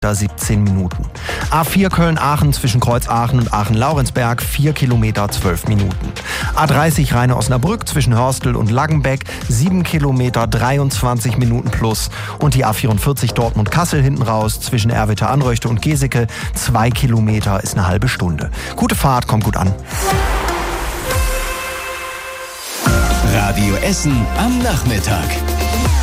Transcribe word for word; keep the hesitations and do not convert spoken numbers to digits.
siebzehn Minuten. A vier Köln-Aachen zwischen Kreuzaachen und Aachen-Laurenzberg vier Kilometer zwölf Minuten. A dreißig Rheine-Osnabrück zwischen Hörstel und Laggenbeck sieben Kilometer dreiundzwanzig Minuten plus. Und die A vierundvierzig Dortmund-Kassel hinten raus zwischen Erwitte-Anröchte und Geseke zwei Kilometer ist eine halbe Stunde. Gute Fahrt, kommt gut an. Radio Essen am Nachmittag.